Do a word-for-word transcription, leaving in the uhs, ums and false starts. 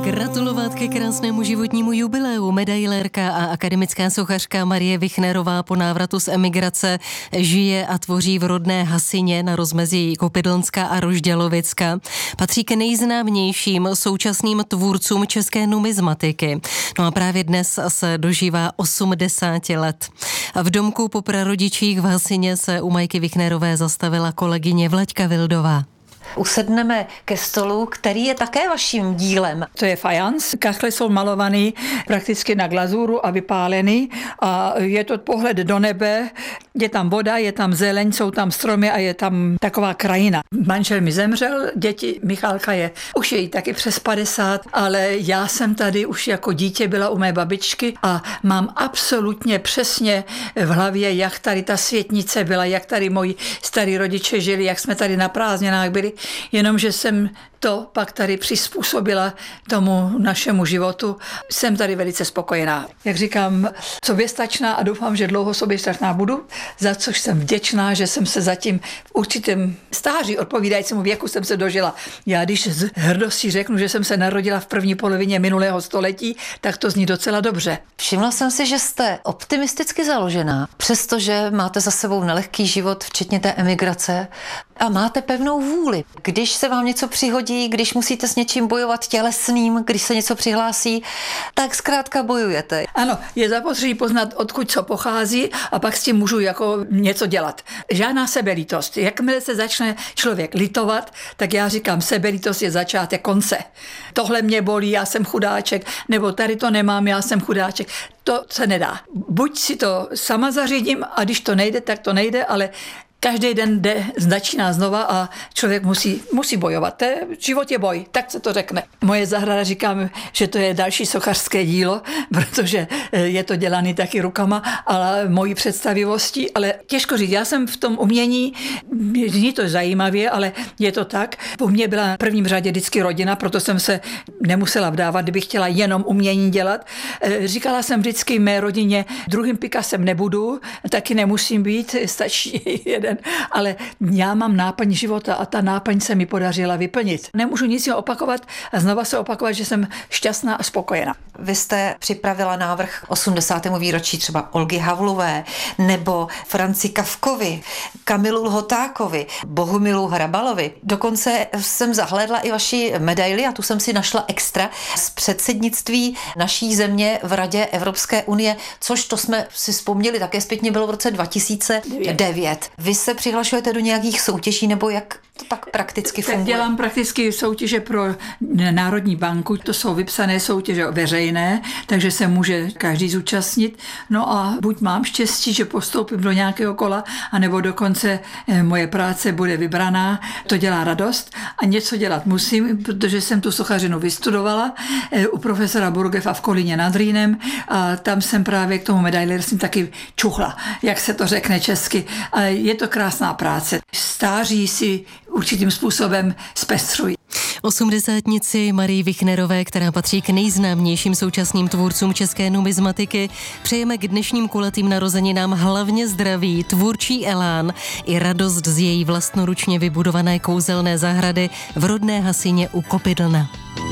Gratulovat ke krásnému životnímu jubileu medailérka a akademická sochařka Marie Wichnerová po návratu z emigrace žije a tvoří v rodné Hasině na rozmezí Kopydlnska a Rožďalovicka. Patří k nejznámějším současným tvůrcům české numizmatiky. No a právě dnes se dožívá osmdesát let. V domku po prarodičích v Hasině se u Majky Wichnerové zastavila kolegyně Vlaďka Vildová. Usedneme ke stolu, který je také vaším dílem. To je fajans. Kachle jsou malovaný prakticky na glazuru a vypálený a je to pohled do nebe. Je tam voda, je tam zeleň, jsou tam stromy a je tam taková krajina. Manžel mi zemřel, děti, Michálka je, už je jí taky přes padesát, ale já jsem tady už jako dítě byla u mé babičky a mám absolutně přesně v hlavě, jak tady ta světnice byla, jak tady moji starí rodiče žili, jak jsme tady na prázdninách byli. Jenomže jsem to pak tady přizpůsobila tomu našemu životu. Jsem tady velice spokojená. Jak říkám, soběstačná a doufám, že dlouho soběstačná budu, za což jsem vděčná, že jsem se zatím v určitém stáří odpovídajícímu věku jsem se dožila. Já když z hrdostí řeknu, že jsem se narodila v první polovině minulého století, tak to zní docela dobře. Všimla jsem si, že jste optimisticky založená, přestože máte za sebou nelehký život, včetně té emigrace, a máte pevnou vůli. Když se vám něco přihodí, když musíte s něčím bojovat tělesným, když se něco přihlásí, tak zkrátka bojujete. Ano, je zapotřebí poznat, odkud co pochází a pak s tím můžu jako něco dělat. Žádná sebelítost. Jakmile se začne člověk litovat, tak já říkám, sebelítost je začátek konce. Tohle mě bolí, já jsem chudáček, nebo tady to nemám, já jsem chudáček. To se nedá. Buď si to sama zařídím a když to nejde, tak to nejde, ale každý den jde, začíná znova a člověk musí, musí bojovat. To je, život je boj, tak se to řekne. Moje zahrada říkám, že to je další sochařské dílo, protože je to dělané taky rukama, ale mojí představivostí, ale těžko říct. Já jsem v tom umění, není to zajímavě, ale je to tak. U mě byla v prvním řadě vždycky rodina, proto jsem se nemusela vdávat, kdybych chtěla jenom umění dělat. Říkala jsem vždycky mé rodině, druhým Picassem nebudu, taky nemusím být, stačí jeden. Ale já mám náplň života a ta náplň se mi podařila vyplnit. Nemůžu nic opakovat a znova se opakovat, že jsem šťastná a spokojená. Vy jste připravila návrh osmdesátému výročí třeba Olgy Havlové nebo Franci Kafkovi, Kamilu Lhotákovi, Bohumilu Hrabalovi. Dokonce jsem zahlédla i vaši medaili a tu jsem si našla extra z předsednictví naší země v Radě Evropské unie, což to jsme si vzpomněli také zpětně bylo v roce dva tisíce devět. Vy se přihlašujete do nějakých soutěží nebo jak to tak prakticky funguje? Tak dělám prakticky soutěže pro Národní banku, to jsou vypsané soutěže veřejné, takže se může každý zúčastnit. No a buď mám štěstí, že postoupím do nějakého kola, anebo dokonce moje práce bude vybraná. To dělá radost a něco dělat musím, protože jsem tu sochařinu vystudovala u profesora Burgeva v Kolíně nad Rýnem a tam jsem právě k tomu medailérství taky čuchla, jak se to řekne česky. A je to krásná práce. Stáří si určitým způsobem zpestřují. Osmdesátnici Marii Wichnerové, která patří k nejznámějším současným tvůrcům české numizmatiky, přejeme k dnešním kulatým narozeninám hlavně zdraví, tvůrčí elán i radost z její vlastnoručně vybudované kouzelné zahrady v rodné Hasině u Kopydlna.